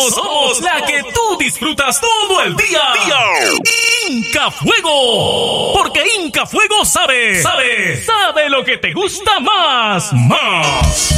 somos la que tú disfrutas todo el día. Inca Fuego. Porque Inca Fuego sabe lo que te gusta más.